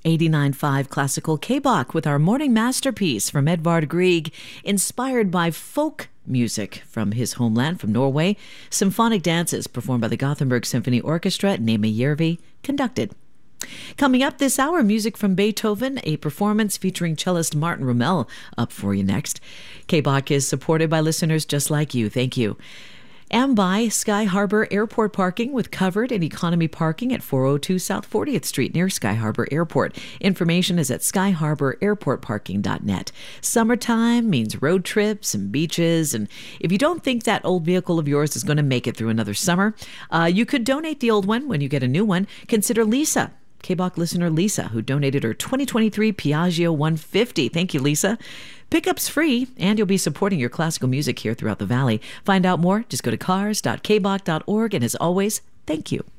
89.5 Classical K-Bach with our morning masterpiece from Edvard Grieg, inspired by folk music from his homeland, from Norway. Symphonic dances performed by the Gothenburg Symphony Orchestra, Nema Järvi conducted. Coming up this hour, music from Beethoven, a performance featuring cellist Martin Rommel up for you next. K-Bach is supported by listeners just like you. Thank you. And by Sky Harbor Airport parking with covered and economy parking at 402 South 40th Street near Sky Harbor Airport. Information is at skyharbor.airportparking.net. Summertime means road trips and beaches, and if you don't think that old vehicle of yours is going to make it through another summer, you could donate the old one when you get a new one. Consider Lisa, K-Bach listener Lisa, who donated her 2023 Piaggio 150. Thank you, Lisa. Pickup's free, and you'll be supporting your classical music here throughout the Valley. Find out more, just go to cars.kbach.org, and as always, thank you.